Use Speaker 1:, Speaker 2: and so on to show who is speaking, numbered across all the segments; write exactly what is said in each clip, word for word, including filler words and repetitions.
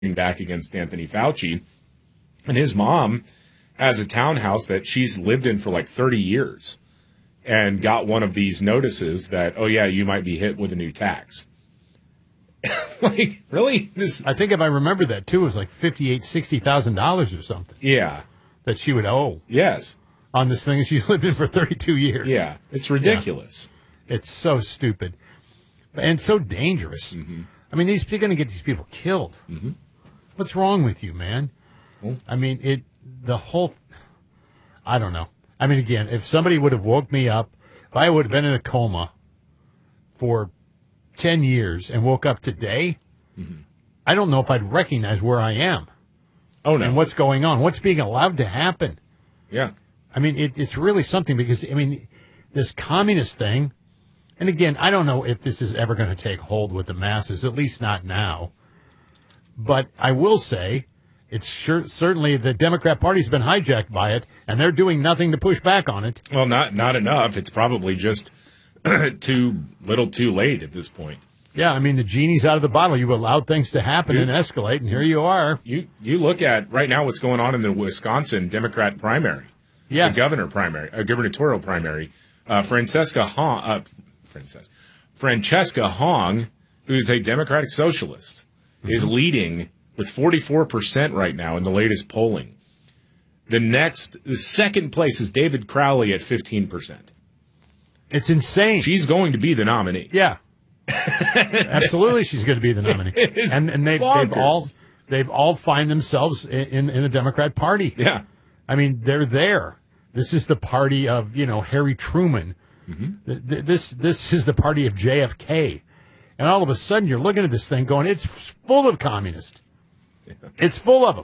Speaker 1: back against Anthony Fauci. And his mom has a townhouse that she's lived in for like thirty years and got one of these notices that, oh, yeah, you might be hit with a new tax. Like, really? This?
Speaker 2: I think if I remember that, too, it was like fifty-eight thousand dollars, sixty thousand dollars or something.
Speaker 1: Yeah.
Speaker 2: That she would owe.
Speaker 1: Yes.
Speaker 2: On this thing she's lived in for thirty-two years.
Speaker 1: Yeah. It's ridiculous.
Speaker 2: Yeah. It's so stupid. And so dangerous.
Speaker 1: Mm-hmm.
Speaker 2: I mean, these, you're going to get these people killed.
Speaker 1: Mm-hmm.
Speaker 2: What's wrong with you, man?
Speaker 1: Well,
Speaker 2: I mean, it, the whole, I don't know. I mean, again, if somebody would have woke me up, if I would have been in a coma for ten years and woke up today, mm-hmm. I don't know if I'd recognize where I am.
Speaker 1: Oh, no.
Speaker 2: And what's going on, what's being allowed to happen.
Speaker 1: Yeah.
Speaker 2: I mean, it, it's really something because, I mean, this communist thing, and again, I don't know if this is ever going to take hold with the masses, at least not now. But I will say, it's sure, certainly the Democrat Party's been hijacked by it, and they're doing nothing to push back on it.
Speaker 1: Well, not not enough. It's probably just too little too late at this point.
Speaker 2: Yeah, I mean, the genie's out of the bottle. You allowed things to happen
Speaker 1: Dude,
Speaker 2: and escalate, and here you are.
Speaker 1: You you look at right now what's going on in the Wisconsin Democrat primary.
Speaker 2: Yes.
Speaker 1: The governor primary, a uh, gubernatorial primary. Uh, Francesca Hong, uh, Francesca, Francesca Hong, who's a Democratic socialist, mm-hmm. is leading with forty-four percent right now in the latest polling. The next, the second place is David Crowley at fifteen percent.
Speaker 2: It's insane.
Speaker 1: She's going to be the nominee.
Speaker 2: Yeah. Absolutely, she's going to be the nominee. And and they've, they've all they've all find themselves in in the Democrat Party.
Speaker 1: Yeah.
Speaker 2: I mean, they're there. This is the party of, you know, Harry Truman.
Speaker 1: Mm-hmm.
Speaker 2: This this is the party of J F K. And all of a sudden you're looking at this thing going, it's full of communists. Yeah. It's full of them.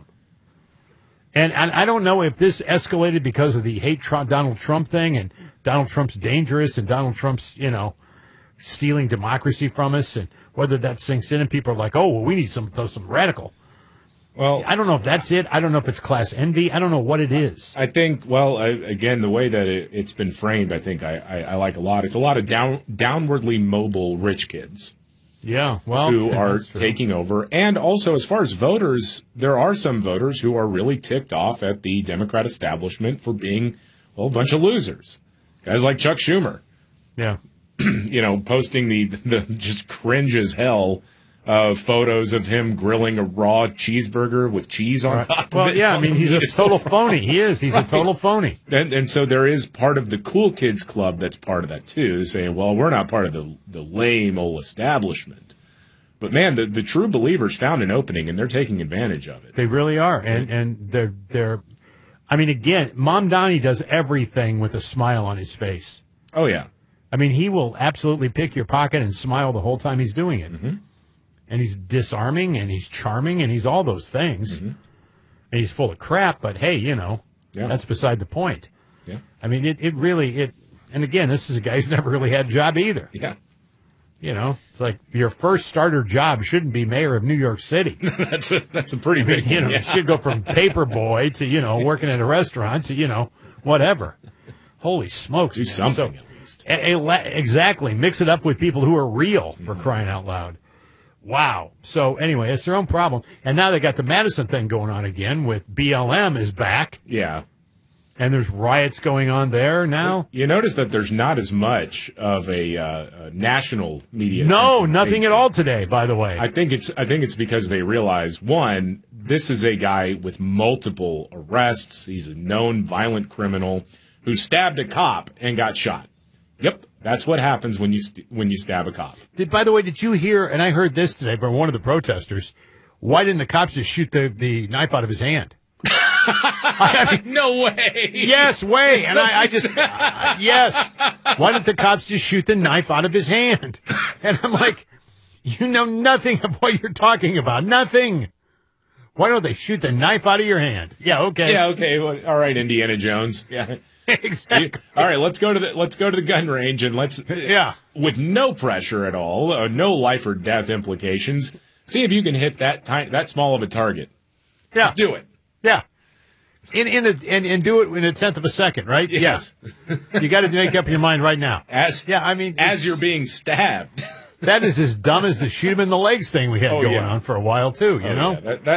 Speaker 2: And, and I don't know if this escalated because of the hate Trump, Donald Trump thing, and Donald Trump's dangerous, and Donald Trump's, you know, stealing democracy from us, and whether that sinks in and people are like, oh, well, we need some some radical.
Speaker 1: Well,
Speaker 2: I don't know if that's it. I don't know if it's class envy. I don't know what it is.
Speaker 1: I think, well, I, again, the way that it, it's been framed, I think I, I, I like a lot. It's a lot of down, downwardly mobile rich kids.
Speaker 2: Yeah, well,
Speaker 1: who are taking over. And also, as far as voters, there are some voters who are really ticked off at the Democrat establishment for being, well, a bunch of losers. Guys like Chuck Schumer.
Speaker 2: Yeah.
Speaker 1: You know, posting the, the just cringe as hell uh, photos of him grilling a raw cheeseburger with cheese on
Speaker 2: right.
Speaker 1: top
Speaker 2: well,
Speaker 1: of it.
Speaker 2: yeah, I mean, he's a total phony. He is. He's right. a total phony.
Speaker 1: And, and so there is part of the cool kids club that's part of that, too, saying, well, we're not part of the, the lame old establishment. But, man, the, the true believers found an opening, and they're taking advantage of it.
Speaker 2: They really are. And, and they're, they're, I mean, again, Mom Donnie does everything with a smile on his face.
Speaker 1: Oh, yeah.
Speaker 2: I mean, he will absolutely pick your pocket and smile the whole time he's doing it.
Speaker 1: Mm-hmm.
Speaker 2: And he's disarming, and he's charming, and he's all those things.
Speaker 1: Mm-hmm.
Speaker 2: And he's full of crap, but hey, you know,
Speaker 1: yeah.
Speaker 2: that's beside the point.
Speaker 1: Yeah.
Speaker 2: I mean, it, it really, it, and again, this is a guy who's never really had a job either.
Speaker 1: Yeah.
Speaker 2: You know, it's like your first starter job shouldn't be mayor of New York City.
Speaker 1: that's a, that's a pretty
Speaker 2: I mean,
Speaker 1: big
Speaker 2: you know,
Speaker 1: one. Yeah.
Speaker 2: You should go from paper boy to, you know, working at a restaurant to, you know, whatever. Holy smokes.
Speaker 1: Do
Speaker 2: man.
Speaker 1: something
Speaker 2: So,
Speaker 1: at least.
Speaker 2: A, a, exactly. Mix it up with people who are real, for mm-hmm. crying out loud. Wow. So anyway, it's their own problem. And now they got the Madison thing going on again with B L M is back.
Speaker 1: Yeah.
Speaker 2: And there's riots going on there now.
Speaker 1: You notice that there's not as much of a, uh, a national media.
Speaker 2: No, nothing at all today, by the way.
Speaker 1: I think it's I think it's because they realize, one, this is a guy with multiple arrests. He's a known violent criminal who stabbed a cop and got shot. Yep, that's what happens when you st- when you stab a cop.
Speaker 2: Did, by the way, did you hear, and I heard this today from one of the protesters, why didn't the cops just shoot the, the knife out of his hand?
Speaker 1: I mean, no way.
Speaker 2: Yes, way. And I, I just, uh, yes. Why didn't the cops just shoot the knife out of his hand? And I'm like, you know nothing of what you're talking about. Nothing. Why don't they shoot the knife out of your hand? Yeah, okay.
Speaker 1: Yeah, okay. Well, all right, Indiana Jones. Yeah.
Speaker 2: Exactly.
Speaker 1: All right, let's go to the let's go to the gun range and let's
Speaker 2: yeah,
Speaker 1: with no pressure at all, uh, no life or death implications. See if you can hit that tiny, that small of a target.
Speaker 2: Yeah,
Speaker 1: Just do it.
Speaker 2: Yeah, in in a, and and do it in a tenth of a second, right?
Speaker 1: Yes.
Speaker 2: Yeah. You got to make up your mind right now.
Speaker 1: As
Speaker 2: yeah, I mean,
Speaker 1: as you're being stabbed.
Speaker 2: That is as dumb as the shoot him in the legs thing we had
Speaker 1: Oh,
Speaker 2: going
Speaker 1: yeah.
Speaker 2: on for a while too. You
Speaker 1: Oh,
Speaker 2: know.
Speaker 1: yeah. That,